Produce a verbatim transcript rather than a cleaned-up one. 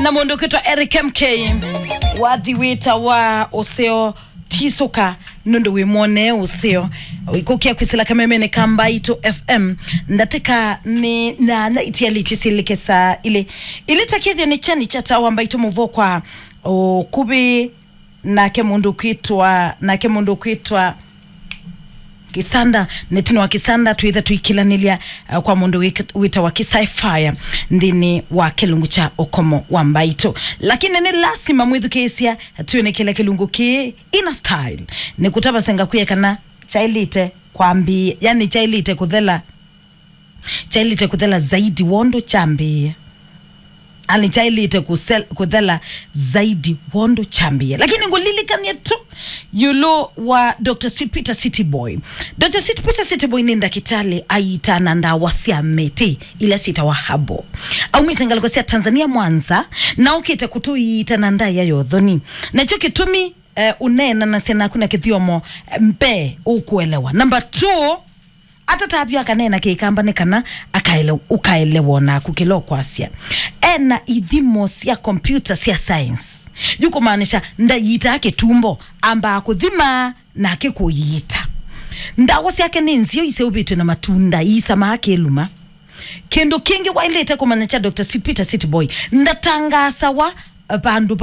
na mundu kitwa Eric M K wathi wita wa oseo tisoka nundo wimone usio ikokia kwisila kamemene kamba ito F M ndateka ni na na itialiti silikesa ile ile takithi ni chani chata wamba ito muvo kwa o, kubi na ke mundu kwitwa na ke mundu kwitwa Kisanda netino wa Kisanda tuitha tuikilanilia uh, kwa mundu wita wa Kisai-Fire ndini wa kilungu cha Okomo wa Mbaito, lakini ni lasima mwithu kesia tuwe kile kilungu ki ina style ni kutaba senga kuye kana chailite kwambi, yani chailite kuthela chailite kuthela zaidi wondo chambi ali chailite kusel kuthela zaidi wondo chambi, lakini ngolilikanyetu tu yulo wa Doctor Sweet Peter City Boy. Doctor Sweet Peter City Boy nenda kitale aita nanda wasia meti ila sita wahabo au mitangaliko sia Tanzania Mwanza na ukita kutui ita nanda ya yodhoni na choke tumi uh, unena na sena kuna kithiomo mpe ukuelewa. Number two, ata tabia kanena keikamba nekana akaele ukaelewa na kukelo kwasia ena idhimo sia computer sia science yuko maanisha nda yita yake tumbo amba kudhima na ke kuyita nda wasi yake nenzio ise ubitu na matunda isa mahake eluma kendo kingi wailete kumanacha Doctor Sweet Peter City Boy nda tangasa wa bandu